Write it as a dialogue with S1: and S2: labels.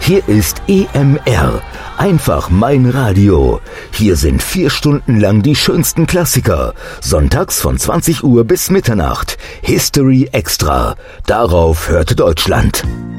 S1: Hier ist EMR, einfach mein Radio. Hier sind 4 Stunden lang die schönsten Klassiker. Sonntags von 20 Uhr bis Mitternacht. History Extra. Darauf hört Deutschland.